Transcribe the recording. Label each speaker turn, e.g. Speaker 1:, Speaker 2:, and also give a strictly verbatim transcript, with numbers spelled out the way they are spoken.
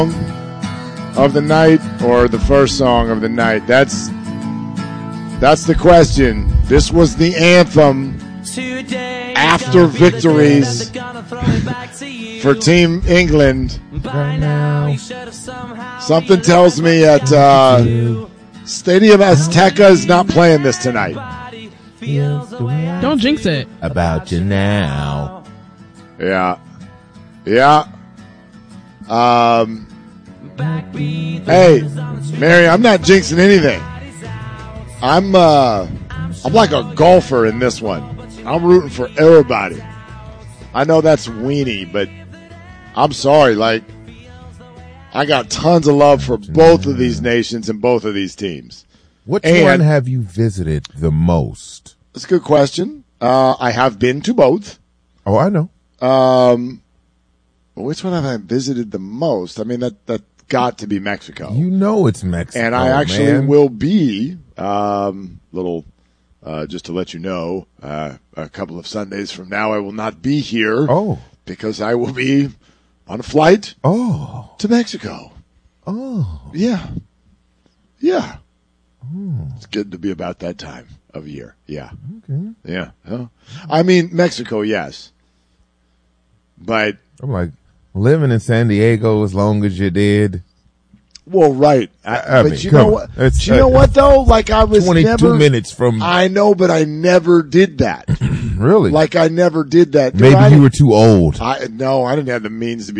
Speaker 1: of the night or the first song of the night? That's that's the question. This was the anthem after victories for Team England. Something tells me at uh, Stadium Azteca is not playing this tonight.
Speaker 2: Don't jinx it.
Speaker 3: About you now.
Speaker 1: Yeah. Yeah. Um. Hey, Mary, I'm not jinxing anything. I'm uh, I'm like a golfer in this one. I'm rooting for everybody. I know that's weenie, but I'm sorry. Like, I got tons of love for both of these nations and both of these teams.
Speaker 3: Which
Speaker 1: and,
Speaker 3: one have you visited the most?
Speaker 1: That's a good question. Uh, I have been to both.
Speaker 3: Oh, I know.
Speaker 1: Um, which one have I visited the most? I mean, that that got to be Mexico.
Speaker 3: You know it's Mexico,
Speaker 1: and I actually
Speaker 3: man.
Speaker 1: will be um, little. Uh, just to let you know, uh, a couple of Sundays from now, I will not be here.
Speaker 3: Oh,
Speaker 1: because I will be on a flight.
Speaker 3: Oh,
Speaker 1: to Mexico.
Speaker 3: Oh,
Speaker 1: yeah, yeah.
Speaker 3: Oh.
Speaker 1: It's good to be about that time of year. Yeah.
Speaker 3: Okay.
Speaker 1: Yeah. Huh? I mean, Mexico, yes. But
Speaker 3: I'm like, living in San Diego as long as you did.
Speaker 1: Well, right. I,
Speaker 3: I
Speaker 1: but
Speaker 3: mean,
Speaker 1: you know
Speaker 3: on.
Speaker 1: what?
Speaker 3: It's,
Speaker 1: you know
Speaker 3: uh,
Speaker 1: what, though? Like, I was
Speaker 3: twenty-two
Speaker 1: never,
Speaker 3: minutes from.
Speaker 1: I know, but I never did that.
Speaker 3: Really?
Speaker 1: Like, I never did that.
Speaker 3: Maybe
Speaker 1: I,
Speaker 3: you were too old.
Speaker 1: I No, I didn't have the means to be